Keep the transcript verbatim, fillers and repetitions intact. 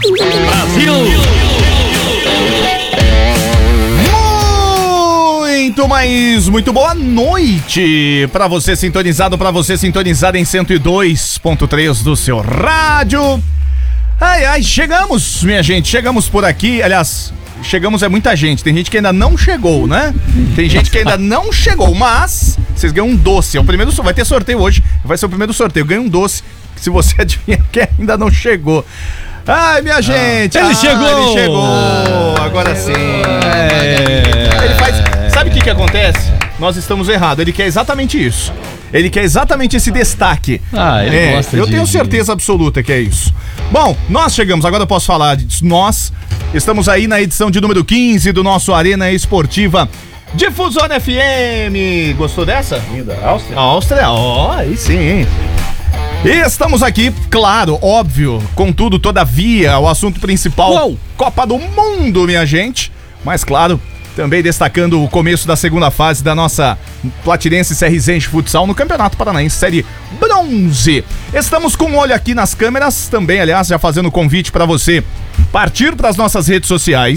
Brasil! Muito, mas muito boa noite pra você sintonizado, pra você sintonizado em cento e dois ponto três do seu rádio. Ai, ai, chegamos, minha gente, chegamos por aqui, aliás, chegamos é muita gente, tem gente que ainda não chegou, né? Tem gente que ainda não chegou, mas vocês ganham um doce, é o primeiro, vai ter sorteio hoje, vai ser o primeiro sorteio, ganha um doce, se você adivinha que ainda não chegou. Ai, minha gente, ele ah, chegou, ele chegou, agora sim. É. Ele faz, sabe o que que acontece? Nós estamos errados, ele quer exatamente isso. Ele quer exatamente esse destaque. Ah, ele é, gosta eu de... tenho certeza absoluta que é isso. Bom, nós chegamos, agora eu posso falar disso. Nós estamos aí na edição de número quinze do nosso Arena Esportiva Difusora F M. Gostou dessa? Linda, Áustria? Áustria, ó, oh, aí sim, hein? E estamos aqui, claro, óbvio, contudo, todavia, o assunto principal, Uou. Copa do Mundo, minha gente. Mas claro, também destacando o começo da segunda fase da nossa Platinense C R Z de futsal no Campeonato Paranaense Série Bronze. Estamos com um olho aqui nas câmeras, também, aliás, já fazendo convite para você partir para as nossas redes sociais.